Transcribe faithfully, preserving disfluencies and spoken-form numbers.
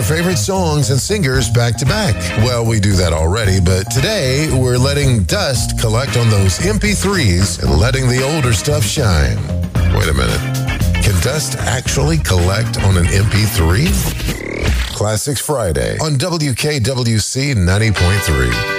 favorite songs and singers back to back. Well, we do that already, but today we're letting Dust collect on those M P threes and letting the older stuff shine. Wait a minute. Can Dust actually collect on an M P three? Classics Friday on W K W C ninety point three.